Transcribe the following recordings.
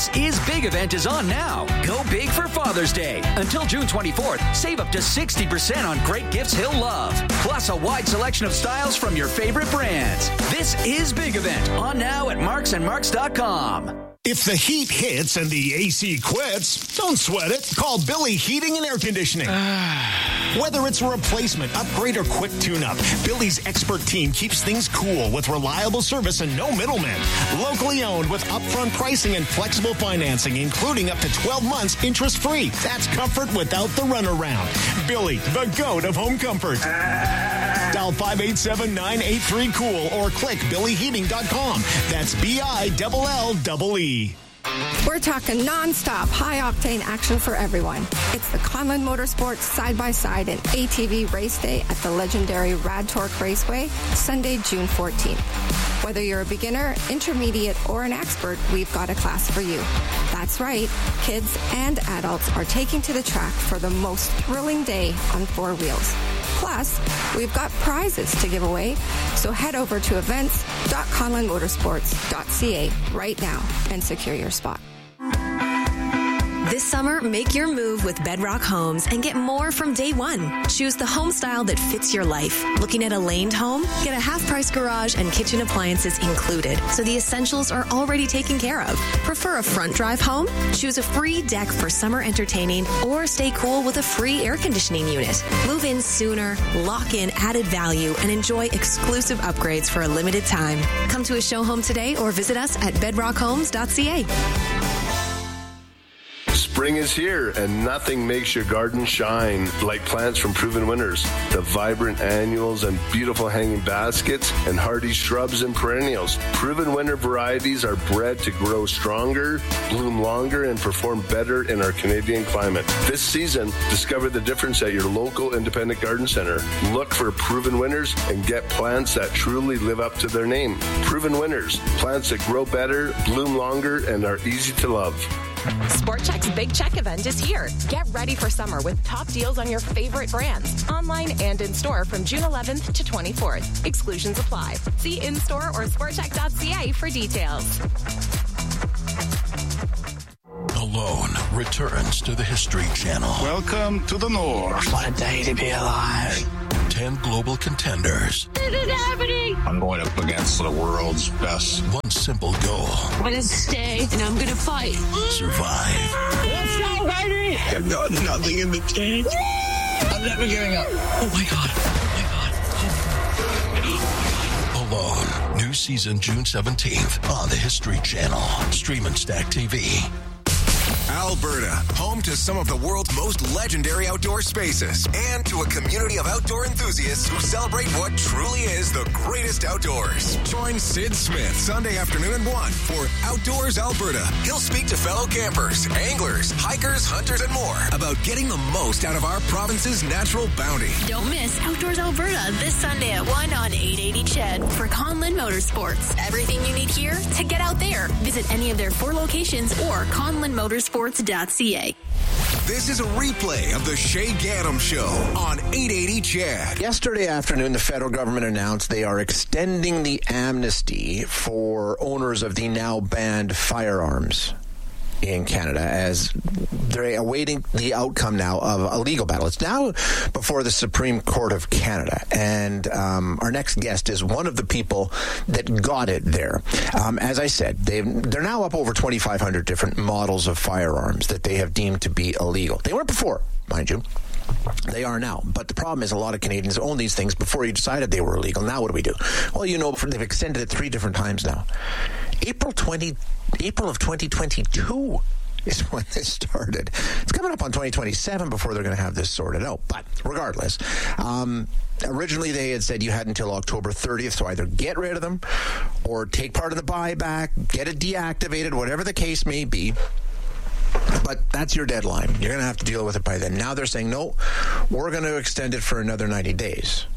This Is Big event is on now. Go big for Father's Day. Until June 24th, save up to 60% on great gifts he'll love. Plus a wide selection of styles from your favorite brands. This Is Big event on now at marksandmarks.com. If the heat hits and the AC quits, don't sweat it. Call Billy Heating and Air Conditioning. Whether it's a replacement, upgrade, or quick tune-up, Billy's expert team keeps things cool with reliable service and no middlemen. Locally owned with upfront pricing and flexible financing, including up to 12 months interest-free. That's comfort without the runaround. Billy, the GOAT of home comfort. Dial 587-983-COOL or click billyheating.com. That's BILLEE. We're talking non-stop, high-octane action for everyone. It's the Conlon Motorsports Side-by-Side and ATV Race Day at the legendary Rad Torque Raceway, Sunday, June 14th. Whether you're a beginner, intermediate, or an expert, we've got a class for you. That's right, kids and adults are taking to the track for the most thrilling day on four wheels. Plus, we've got prizes to give away, so head over to events.conlonmotorsports.ca right now and secure your spot. This summer, make your move with Bedrock Homes and get more from day one. Choose the home style that fits your life. Looking at a laned home? Get a half-price garage and kitchen appliances included, so the essentials are already taken care of. Prefer a front drive home? Choose a free deck for summer entertaining or stay cool with a free air conditioning unit. Move in sooner, lock in added value, and enjoy exclusive upgrades for a limited time. Come to a show home today or visit us at bedrockhomes.ca. Spring is here, and nothing makes your garden shine like plants from Proven Winners. The vibrant annuals and beautiful hanging baskets and hardy shrubs and perennials. Proven Winner varieties are bred to grow stronger, bloom longer, and perform better in our Canadian climate. This season, discover the difference at your local independent garden center. Look for Proven Winners and get plants that truly live up to their name. Proven Winners, plants that grow better, bloom longer, and are easy to love. Sport Chek's Big Check event is here. Get ready for summer with top deals on your favorite brands, online and in-store from June 11th to 24th. Exclusions apply. See in-store or sportchek.ca for details. Alone returns to the History Channel. Welcome to the North. What a day to be alive. 10 global contenders. This is happening. I'm going up against the world's best. One simple goal. I'm going to stay, and I'm going to fight. Survive. Let's go, baby! I've got nothing in the tank. I'm never giving up. Oh, my God. Oh, my God. Alone. New season June 17th on the History Channel. Stream and Stack TV. Alberta, home to some of the world's most legendary outdoor spaces and to a community of outdoor enthusiasts who celebrate what truly is the greatest outdoors. Join Sid Smith Sunday afternoon at 1 for Outdoors Alberta. He'll speak to fellow campers, anglers, hikers, hunters, and more about getting the most out of our province's natural bounty. Don't miss Outdoors Alberta this Sunday at 1 on 880 CHED for Conlon Motorsports. Everything you need here to get out there. Visit any of their 4 locations or conlonmotorsports.ca. This is a replay of the Shay Gaddam Show on 880 CHED. Yesterday afternoon, the federal government announced they are extending the amnesty for owners of the now banned firearms in Canada as they're awaiting the outcome now of a legal battle. It's now before the Supreme Court of Canada, and our next guest is one of the people that got it there. As I said, they're now up over 2,500 different models of firearms that they have deemed to be illegal. They weren't before, mind you. They are now. But the problem is a lot of Canadians own these things before you decided they were illegal. Now what do we do? Well, you know, they've extended it 3 different times now. April of 2022 is when this started. It's coming up on 2027 before they're going to have this sorted out. But regardless, originally they had said you had until October 30th, so either get rid of them or take part of the buyback, get it deactivated, whatever the case may be. But that's your deadline. You're going to have to deal with it by then. Now they're saying, no, we're going to extend it for another 90 days.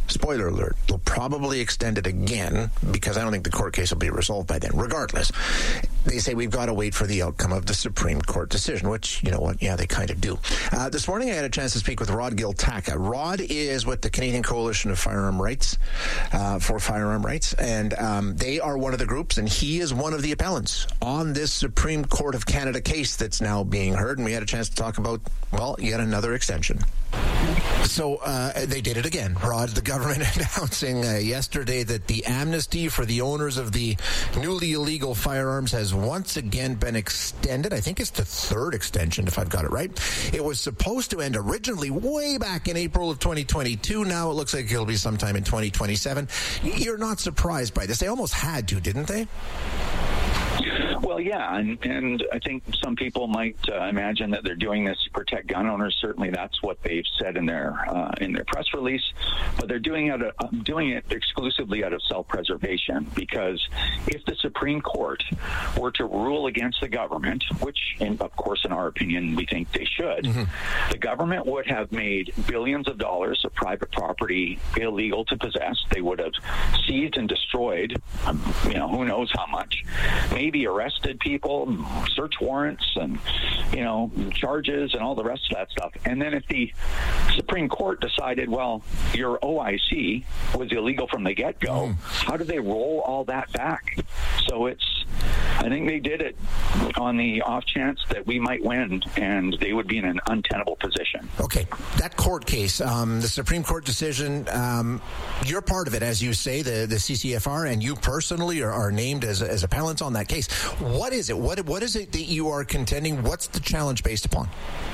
spoiler alert, they'll probably extend it again because I don't think the court case will be resolved by then. Regardless, they say we've got to wait for the outcome of the Supreme Court decision, which, you know what, yeah, they kind of do. This morning I had a chance to speak with Rod Giltaca. Rod is with the Canadian Coalition of Firearm Rights, for Firearm Rights, and they are one of the groups, and he is one of the appellants on this Supreme Court of Canada case that's now being heard, and we had a chance to talk about, well, yet another extension. So they did it again, Rod. The government announcing yesterday that the amnesty for the owners of the newly illegal firearms has once again been extended. I think it's the third extension, if I've got it right. It was supposed to end originally way back in April of 2022. Now it looks like it'll be sometime in 2027. You're not surprised by this. They almost had to, didn't they? Well, yeah, and I think some people might imagine that they're doing this to protect gun owners. Certainly, that's what they've said in their press release. But they're doing it exclusively out of self-preservation, because if the Supreme Court were to rule against the government, which, of course, in our opinion, we think they should, the government would have made billions of dollars of private property illegal to possess. They would have seized and destroyed, who knows how much, maybe arrested people, search warrants, and charges and all the rest of that stuff. And then if the Supreme Court decided, well, your OIC was illegal from the get-go, how do they roll all that back? So I think they did it on the off chance that we might win, and they would be in an untenable position. Okay, that court case, the Supreme Court decision, you're part of it, as you say, the CCFR, and you personally are named as appellants on that case. What is it? What is it that you are contending? What's the challenge based upon?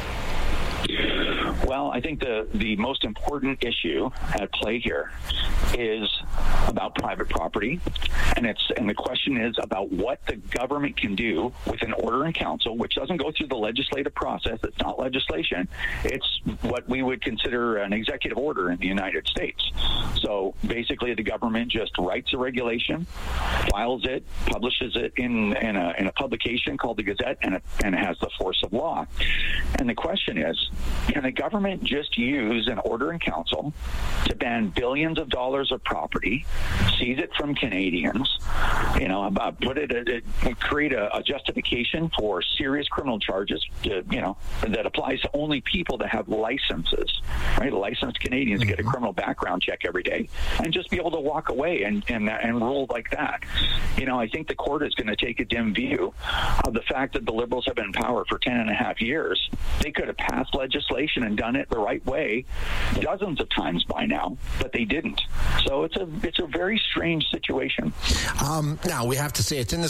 Well, I think the most important issue at play here is about private property, and the question is about what the government can do with an order in council, which doesn't go through the legislative process. It's not legislation. It's what we would consider an executive order in the United States. So basically, the government just writes a regulation, files it, publishes it in a publication called the Gazette, and it has the force of law. And the question is, can the government just use an order in council to ban billions of dollars of property, seize it from Canadians, create a justification for serious criminal charges, that applies to only people that have licenses, right? Licensed Canadians get a criminal background check every day, and just be able to walk away and rule like that. I think the court is going to take a dim view of the fact that the Liberals have been in power for 10 and a half years. They could have passed legislation and done it the right way dozens of times by now, but they didn't. So it's a very strange situation. Now, we have to say it's in the